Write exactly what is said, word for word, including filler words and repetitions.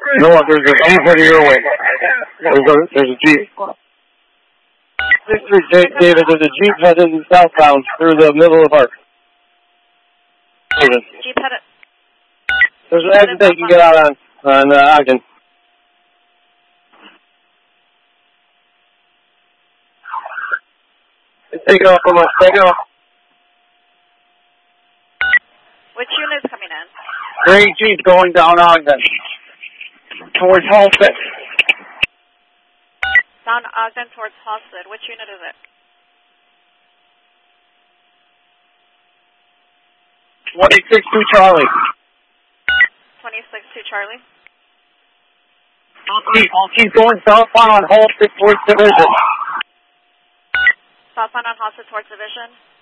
No, there's a Jeep heading your way. There's a, there's a Jeep. David, there's a Jeep headed southbound through the middle of the park. David. Jeep headed. There's an exit that you can get out on, on uh, Ogden. Take off from us, take off. Which unit is coming in? Gray Jeep going down Ogden. Towards Halstead. Down Ogden towards Halstead. Which unit is it? twenty-six two Charlie. twenty-six two Charlie. Keep, keep going southbound on Halstead towards Division. Southbound on Halstead towards Division.